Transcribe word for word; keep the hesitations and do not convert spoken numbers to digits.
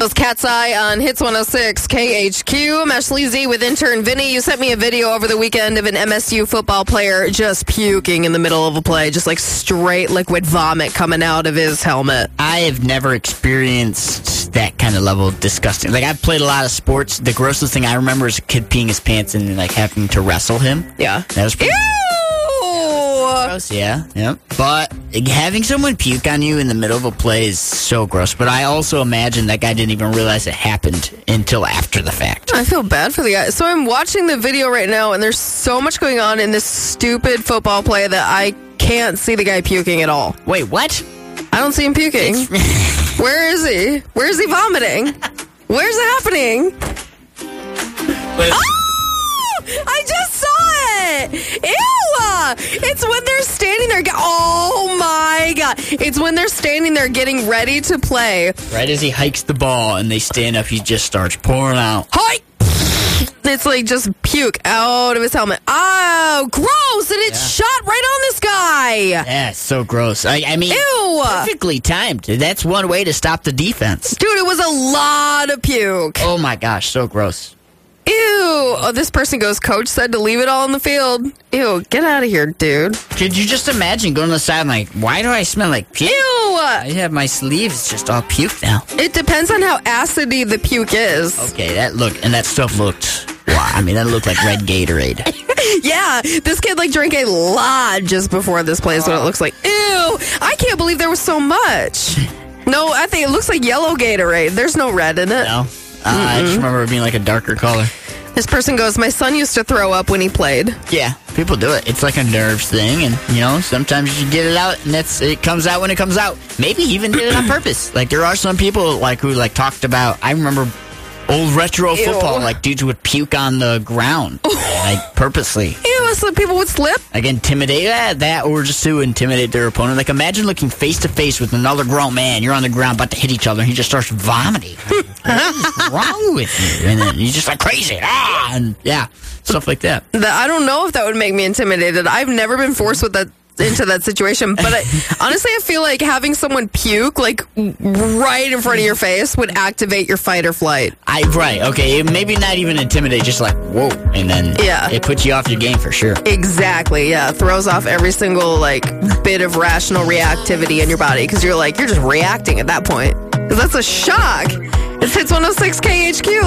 Those Cat's Eye on Hits one oh six K H Q. I'm Ashley Z with intern Vinny. You sent me a video over the weekend of an M S U football player just puking in the middle of a play, just like straight liquid vomit coming out of his helmet. I have never experienced that kind of level of disgusting. Like, I've played a lot of sports. The grossest thing I remember is a kid peeing his pants and like having to wrestle him. Yeah. That was pretty Ew! gross, yeah. yeah. But having someone puke on you in the middle of a play is so gross. But I also imagine that guy didn't even realize it happened until after the fact. I feel bad for the guy. So I'm watching the video right now, and there's so much going on in this stupid football play that I can't see the guy puking at all. Wait, what? I don't see him puking. Where is he? Where is he vomiting? Where's it happening? Wait. Oh! I just saw it! Ew! It's when they're standing there. Oh my God. It's when they're standing there getting ready to play. Right as he hikes the ball and they stand up, he just starts pouring out. Hike! It's like just puke out of his helmet. Oh, gross! And it's Yeah. shot right on this guy. Yeah, it's so gross. I, I mean, Ew! perfectly timed. That's one way to stop the defense. Dude, it was a lot of puke. Oh my gosh, so gross. Ew. Oh, this person goes, Coach said to leave it all in the field. Ew, get out of here, dude. Could you just imagine going to the side like, why do I smell like puke? Ew. I have my sleeves just all puke now. It depends on how acidy the puke is. Okay, that look and that stuff looked. Wow, I mean that looked like red Gatorade. Yeah, this kid like drank a lot just before this play is what it looks like. Ew, I can't believe there was so much. No, I think it looks like yellow Gatorade. There's no red in it. No, uh, I just remember it being like a darker color. This person goes, my son used to throw up when he played. Yeah, people do it. It's like a nerves thing, and you know sometimes you get it out, and that's it comes out when it comes out. Maybe he even did it on purpose. Like there are some people like who like talked about. I remember old retro Ew. football, like dudes would puke on the ground, like purposely. Ew, so people would slip. Like intimidate yeah, that, or just to intimidate their opponent. Like imagine looking face to face with another grown man. You're on the ground about to hit each other, and he just starts vomiting. What is wrong with you? And then he's just like crazy, ah, and yeah, stuff like that. That I don't know if that would make me intimidated. I've never been forced with that into that situation, but I, honestly, I feel like having someone puke like right in front of your face would activate your fight or flight. I right, okay, maybe not even intimidate, just like whoa, and then Yeah. it puts you off your game for sure. Exactly, yeah. Throws off every single like bit of rational reactivity in your body because you're like you're just reacting at that point. Because that's a shock. It's Hits one oh six K H Q.